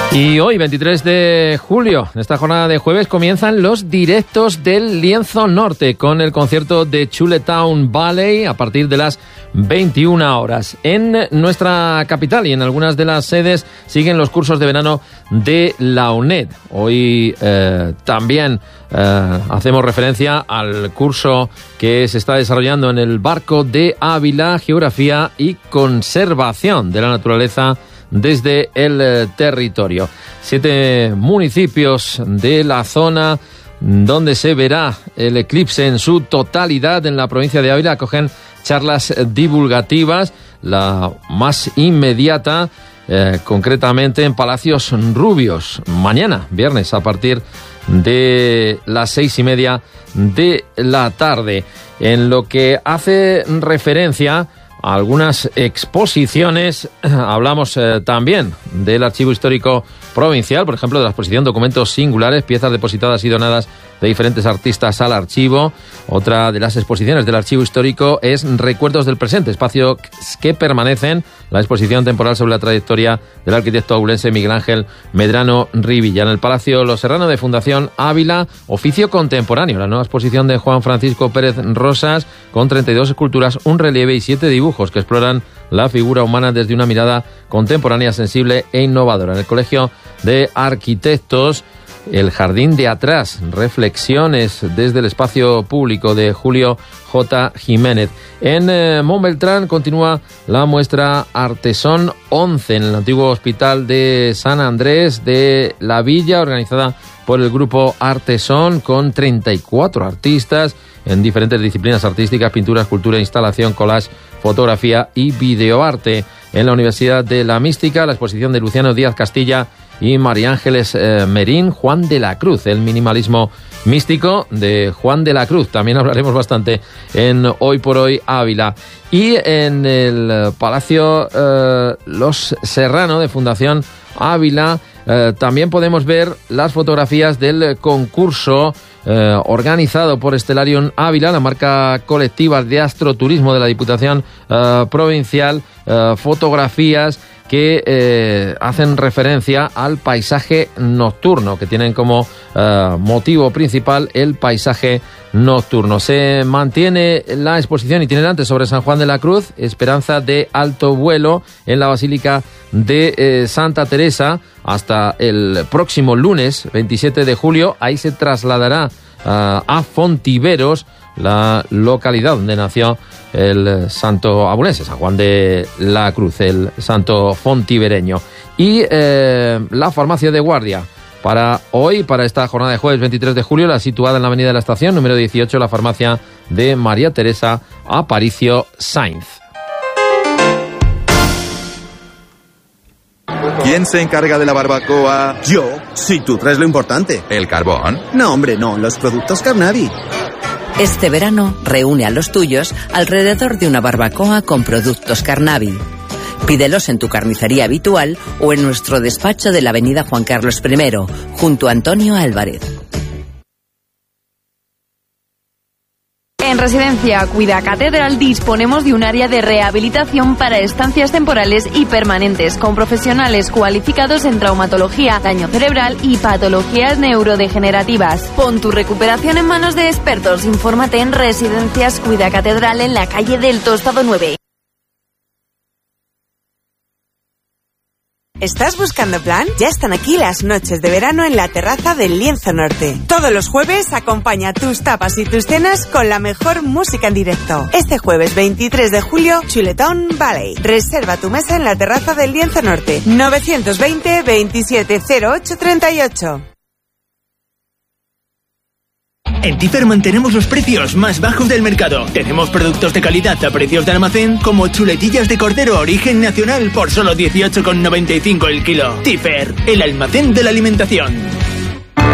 Y hoy, 23 de julio, en esta jornada de jueves, comienzan los directos del Lienzo Norte con el concierto de Chuletown Ballet a partir de las 21 horas. En nuestra capital y en algunas de las sedes siguen los cursos de verano de la UNED. Hoy también hacemos referencia al curso que se está desarrollando en el Barco de Ávila, Geografía y Conservación de la Naturaleza desde el territorio. 7 municipios de la zona donde se verá el eclipse en su totalidad en la provincia de Ávila acogen charlas divulgativas. La más inmediata, concretamente en Palacios Rubios, mañana, viernes, a partir de las 6:30 de la tarde. En lo que hace referencia a algunas exposiciones, hablamos también del Archivo Histórico Provincial, por ejemplo, de la exposición Documentos Singulares, piezas depositadas y donadas de diferentes artistas al archivo. Otra de las exposiciones del Archivo Histórico es Recuerdos del Presente, espacios que permanecen, la exposición temporal sobre la trayectoria del arquitecto abulense Miguel Ángel Medrano Rivilla. En el Palacio Los Serrano de Fundación Ávila, Oficio Contemporáneo, la nueva exposición de Juan Francisco Pérez Rosas, con 32 esculturas, un relieve y 7 dibujos que exploran la figura humana desde una mirada contemporánea, sensible e innovadora. En el Colegio de Arquitectos, El Jardín de Atrás, reflexiones desde el espacio público, de Julio J. Jiménez. En Montbeltrán continúa la muestra Artesón 11 en el antiguo Hospital de San Andrés de la Villa, organizada por el grupo Artesón, con 34 artistas en diferentes disciplinas artísticas: pintura, escultura, instalación, collage, fotografía y videoarte. En la Universidad de la Mística, la exposición de Luciano Díaz Castilla y María Ángeles Merín, Juan de la Cruz, el minimalismo místico de Juan de la Cruz. También hablaremos bastante en Hoy por Hoy Ávila. Y en el Palacio Los Serrano de Fundación Ávila también podemos ver las fotografías del concurso organizado por Stellarium Ávila, la marca colectiva de astroturismo de la Diputación Provincial. Fotografías que hacen referencia al paisaje nocturno, que tienen como motivo principal el paisaje nocturno. Se mantiene la exposición itinerante sobre San Juan de la Cruz, Esperanza de Alto Vuelo, en la Basílica de Santa Teresa, hasta el próximo lunes 27 de julio. Ahí se trasladará a Fontiveros, la localidad donde nació el santo abulense, San Juan de la Cruz, el santo fontivereño. Y la farmacia de guardia para hoy, para esta jornada de jueves 23 de julio, la situada en la Avenida de la Estación, número 18, la farmacia de María Teresa Aparicio Sainz. ¿Quién se encarga de la barbacoa? Yo, si tú traes lo importante. ¿El carbón? No, hombre, no, los productos Carnavi. Este verano reúne a los tuyos alrededor de una barbacoa con productos Carnavi. Pídelos en tu carnicería habitual o en nuestro despacho de la avenida Juan Carlos I, junto a Antonio Álvarez. En Residencia Cuida Catedral disponemos de un área de rehabilitación para estancias temporales y permanentes, con profesionales cualificados en traumatología, daño cerebral y patologías neurodegenerativas. Pon tu recuperación en manos de expertos. Infórmate en Residencias Cuida Catedral, en la calle del Tostado 9. ¿Estás buscando plan? Ya están aquí las noches de verano en la terraza del Lienzo Norte. Todos los jueves acompaña tus tapas y tus cenas con la mejor música en directo. Este jueves 23 de julio, Chuletown Ballet. Reserva tu mesa en la terraza del Lienzo Norte. 920 27 08 38. En Tifer mantenemos los precios más bajos del mercado. Tenemos productos de calidad a precios de almacén, como chuletillas de cordero origen nacional por solo 18,95 el kilo. Tifer, el almacén de la alimentación.